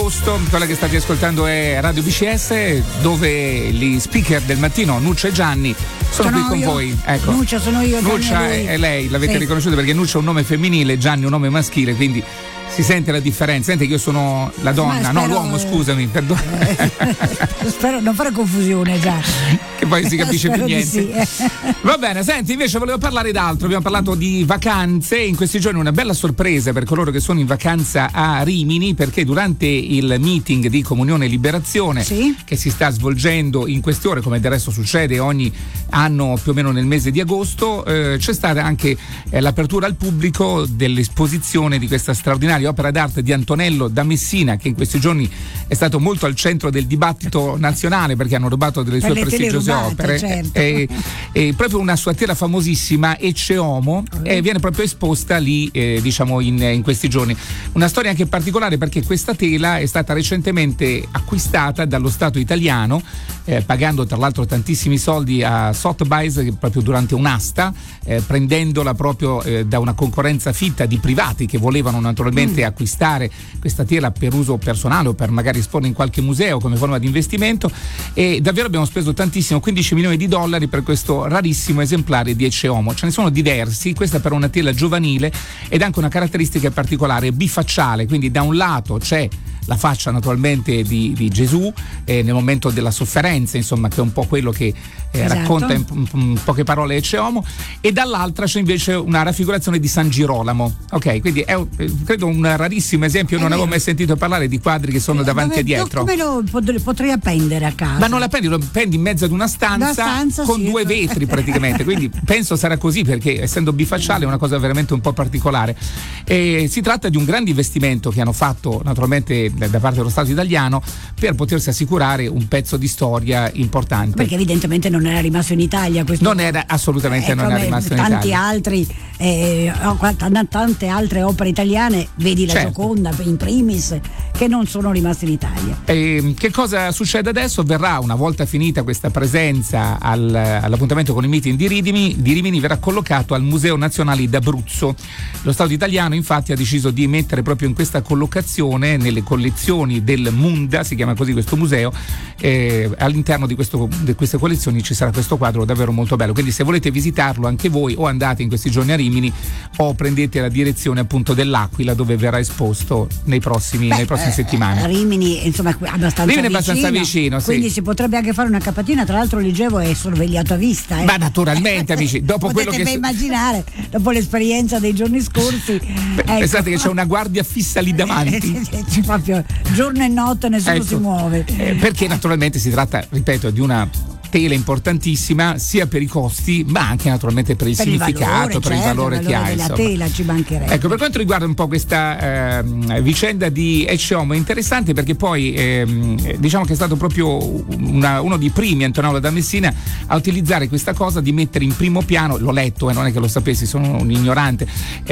Quella che state ascoltando è Radio BCS, dove gli speaker del mattino, Nuccia e Gianni, sono qui con voi. Ecco. Nuccia sono io. Nuccia è lei, l'avete riconosciuto perché Nuccia è un nome femminile, Gianni è un nome maschile, quindi si sente la differenza. Sente che io sono la donna, no, l'uomo, scusami, perdono. Spero non fare confusione già. Che poi si capisce più niente. Sì. Va bene, senti, invece volevo parlare d'altro. Abbiamo parlato di vacanze. In questi giorni una bella sorpresa per coloro che sono in vacanza a Rimini, perché durante il meeting di Comunione e Liberazione che si sta svolgendo in queste ore, come del resto succede ogni anno più o meno nel mese di agosto, c'è stata anche l'apertura al pubblico dell'esposizione di questa straordinaria opera d'arte di Antonello da Messina, che in questi giorni è stato molto al centro del dibattito nazionale perché hanno rubato delle sue prestigiose opere, certo. e proprio una sua tela famosissima, Ecce Homo, viene proprio esposta lì, diciamo in questi giorni. Una storia anche particolare perché questa tela è stata recentemente acquistata dallo Stato italiano, pagando tra l'altro tantissimi soldi a Sotheby's proprio durante un'asta, prendendola proprio da una concorrenza fitta di privati che volevano naturalmente acquistare questa tela per uso personale o per magari esporla in qualche museo come forma di investimento, e davvero abbiamo speso tantissimo, $15 milioni per questo rarissimo esemplare di Ecce Homo. Ce ne sono diversi, questa però è una tela giovanile ed anche una caratteristica particolare, bifacciale, quindi da un lato c'è la faccia naturalmente di Gesù nel momento della sofferenza, insomma, che è un po' quello che racconta in poche parole Ecce Homo, e dall'altra c'è invece una raffigurazione di San Girolamo. Ok, quindi è credo un rarissimo esempio. Io non avevo mai sentito parlare di quadri che sono davanti e dietro. Come lo potrei appendere a casa? Ma non la appendi, lo appendi in mezzo ad una stanza con due vetri praticamente, quindi penso sarà così, perché essendo bifacciale è una cosa veramente un po' particolare. Si tratta di un grande investimento che hanno fatto naturalmente da parte dello Stato italiano per potersi assicurare un pezzo di storia importante, perché evidentemente non era rimasto in Italia questo, non era assolutamente non era rimasto in Italia. Tante altre opere italiane, vedi la Gioconda in primis, che non sono rimaste in Italia. Che cosa succede adesso? Verrà, una volta finita questa presenza all'appuntamento con i meeting di Rimini, verrà collocato al Museo Nazionale d'Abruzzo. Lo Stato italiano infatti ha deciso di mettere proprio in questa collocazione, nelle collezioni del Munda, si chiama così questo museo, all'interno di queste collezioni ci sarà questo quadro davvero molto bello, quindi se volete visitarlo anche voi, o andate in questi giorni a Rimini o prendete la direzione appunto dell'Aquila, dove verrà esposto nei prossime settimane. Rimini insomma è abbastanza vicino, sì. Quindi si potrebbe anche fare una capatina, tra l'altro leggevo è sorvegliato a vista. Ma naturalmente amici, dopo quello che immaginare, dopo l'esperienza dei giorni scorsi, pensate che c'è una guardia fissa lì davanti. Proprio giorno e notte nessuno si muove, perché naturalmente si tratta, ripeto, di una tela importantissima sia per i costi ma anche naturalmente per il significato, per il valore che ha della tela, ci mancherebbe. Ecco, per quanto riguarda un po' questa vicenda di Ecce Homo è interessante perché poi diciamo che è stato proprio uno dei primi, Antonello da Messina, a utilizzare questa cosa di mettere in primo piano, l'ho letto e non è che lo sapessi, sono un ignorante,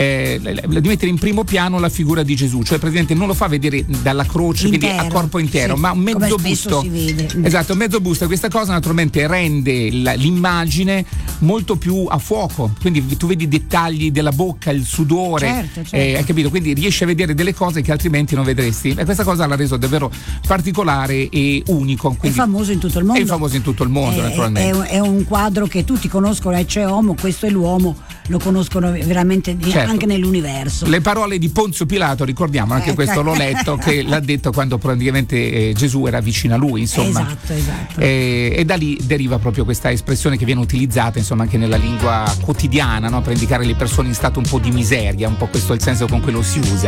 di mettere in primo piano la figura di Gesù, cioè praticamente non lo fa vedere dalla croce, intero, quindi a corpo intero, ma un mezzo busto. Esatto, un mezzo busto, e questa cosa naturalmente rende l'immagine molto più a fuoco, quindi tu vedi i dettagli della bocca, il sudore, certo. Hai capito? Quindi riesci a vedere delle cose che altrimenti non vedresti, e questa cosa l'ha reso davvero particolare e unico. Quindi è famoso in tutto il mondo. È famoso in tutto il mondo, naturalmente. È un quadro che tutti conoscono, Ecce Homo, questo è l'uomo, lo conoscono veramente anche nell'universo. Le parole di Ponzio Pilato, ricordiamo, anche questo l'ho letto, che l'ha detto quando praticamente Gesù era vicino a lui, insomma. Esatto. E da lì deriva proprio questa espressione che viene utilizzata insomma anche nella lingua quotidiana, no? Per indicare le persone in stato un po' di miseria, un po' questo è il senso con cui lo si usa.